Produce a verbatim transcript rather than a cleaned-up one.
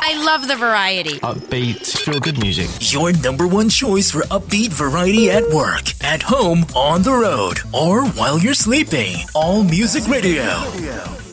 I love the variety. Upbeat, feel-good music. Your number one choice for upbeat variety at work, at home, on the road, or while you're sleeping. All Music Radio.